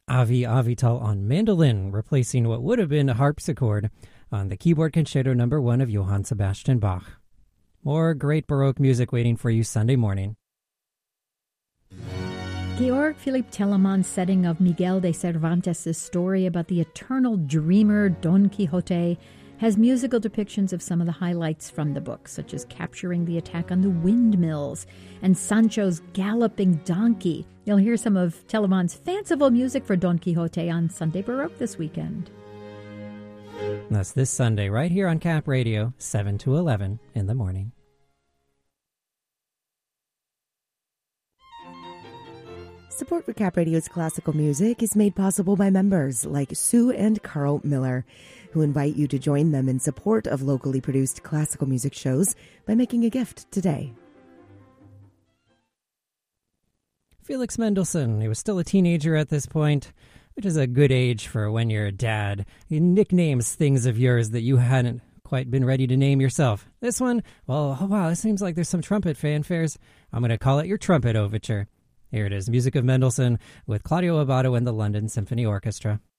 Avi Avital on mandolin, replacing what would have been a harpsichord on the keyboard concerto number 1 of Johann Sebastian Bach. More great Baroque music waiting for you Sunday morning. Georg Philipp Telemann's setting of Miguel de Cervantes' story about the eternal dreamer Don Quixote has musical depictions of some of the highlights from the book, such as capturing the attack on the windmills and Sancho's galloping donkey. You'll hear some of Telemann's fanciful music for Don Quixote on Sunday Baroque this weekend. That's this Sunday right here on Cap Radio, 7 to 11 in the morning. Support for Cap Radio's classical music is made possible by members like Sue and Carl Miller, who invite you to join them in support of locally produced classical music shows by making a gift today. Felix Mendelssohn, he was still a teenager at this point, which is a good age for when you're a dad. He nicknames things of yours that you hadn't quite been ready to name yourself. This one, well, oh wow, it seems like there's some trumpet fanfares. I'm going to call it your Trumpet Overture. Here it is, music of Mendelssohn with Claudio Abbado and the London Symphony Orchestra.